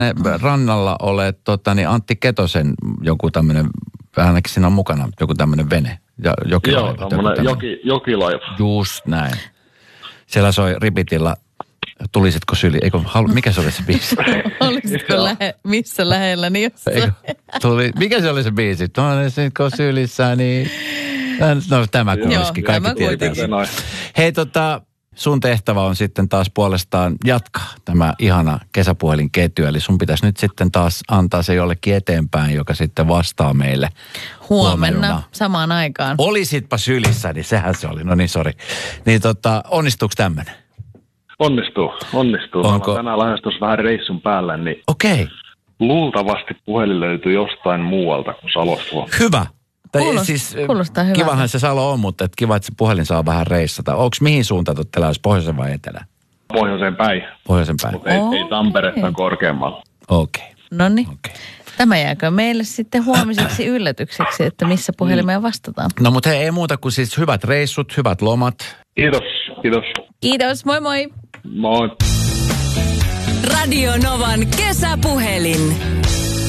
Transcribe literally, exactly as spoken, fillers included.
rannalla olet tota, niin Antti Ketosen joku tämmöinen, ainakin siinä on mukana joku tämmöinen vene. Ja jokilaiva. Joo, tämmöinen joki, jokilaiva. Just näin. Siellä soi Ripitillä Tulisitko syli? Eikö, halu, mikä se oli se biisi? Olisitko lähe, missä lähellä, niin jossain. Tuli, mikä se oli se biisi? Tulisitko sylissä, niin... No tämä kuitenkin, kaikki tietää. Hei tota, sun tehtävä on sitten taas puolestaan jatkaa tämä ihana kesäpuhelinketju. Eli sun pitäisi nyt sitten taas antaa se jollekin eteenpäin, joka sitten vastaa meille huomenna. Huomenna Samaan aikaan. Olisitpa sylissä, niin sehän se oli. No niin, sori. Niin tota, onnistuuko tämmöinen? Onnistuu, onnistuu. Onko? Mä tänään lähes tuossa vähän reissun päällä, niin okei. Luultavasti puhelin löytyy jostain muualta kuin Salosta. Hyvä. Tai Kuulost, siis, kuulostaa hyvältä. Kivahan se Salo on, mutta et kiva, että se puhelin saa vähän reissata. Onko mihin suuntaan tuot teillä, pohjoisen vai etelään? Pohjoisen päin. Pohjoisen päin. Mutta ei, ei Tamperetta korkeammalla. Okei. Okay. Noniin. Okay. Tämä jääkö meille sitten huomiseksi yllätykseksi, että missä puhelimeen vastataan. No mutta hei, ei muuta kuin siis hyvät reissut, hyvät lomat. Kiitos, kiitos. Kiitos, moi moi. Moi. Radio Novan kesäpuhelin.